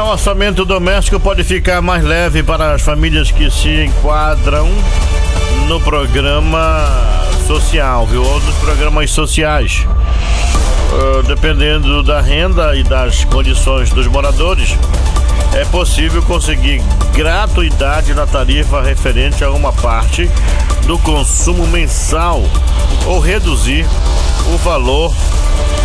o orçamento doméstico pode ficar mais leve para as famílias que se enquadram no programa social, viu? Ou nos programas sociais. Dependendo da renda e das condições dos moradores, é possível conseguir gratuidade na tarifa referente a uma parte do consumo mensal ou reduzir o valor